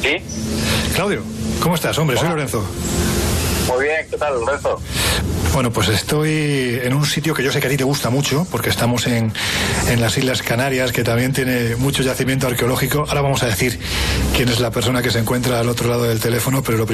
Sí. Claudio, ¿cómo estás? Hombre, soy Lorenzo. Muy bien, ¿qué tal, Lorenzo? Bueno, pues estoy en un sitio que yo sé que a ti te gusta mucho, porque estamos en las Islas Canarias, que también tiene mucho yacimiento arqueológico. Ahora vamos a decir quién es la persona que se encuentra al otro lado del teléfono, pero lo primero